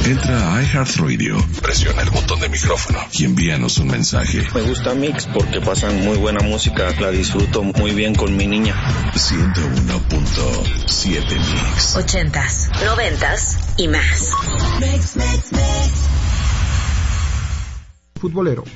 Entra a iHeartRadio, presiona el botón de micrófono y envíanos un mensaje. Me gusta Mix porque pasan muy buena música, la disfruto muy bien con mi niña. 101.7 Mix. 80s, 90s y más. Mix. Futbolero.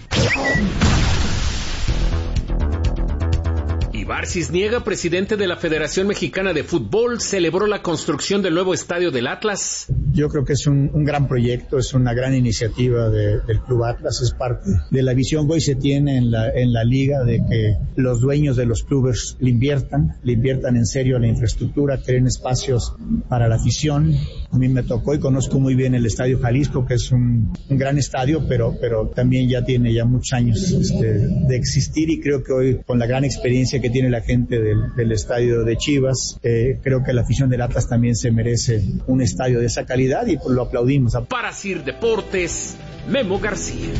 Ibar Cisniega, presidente de la Federación Mexicana de Fútbol, celebró la construcción del nuevo estadio del Atlas. Yo creo que es un gran proyecto, es una gran iniciativa del Club Atlas, es parte de la visión que hoy se tiene en la liga de que los dueños de los clubes le inviertan en serio a la infraestructura, creen espacios para la afición. A mí me tocó y conozco muy bien el Estadio Jalisco, que es un gran estadio, pero también ya tiene muchos años de existir, y creo que hoy, con la gran experiencia que tiene la gente del estadio de Chivas, creo que la afición del Atlas también se merece un estadio de esa calidad, y pues lo aplaudimos. Para Sir Deportes, Memo García.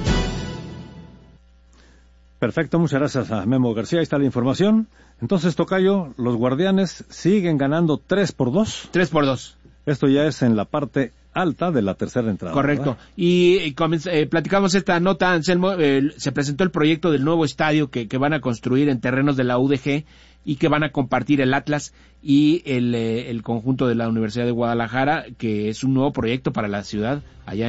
Perfecto, muchas gracias a Memo García. Ahí está la información. Entonces, tocayo, los Guardianes siguen ganando 3-2. 3-2. Esto ya es en la parte alta de la tercera entrada. Correcto. ¿Verdad? Y platicamos esta nota, Anselmo, se presentó el proyecto del nuevo estadio que van a construir en terrenos de la UDG y que van a compartir el Atlas y el conjunto de la Universidad de Guadalajara, que es un nuevo proyecto para la ciudad allá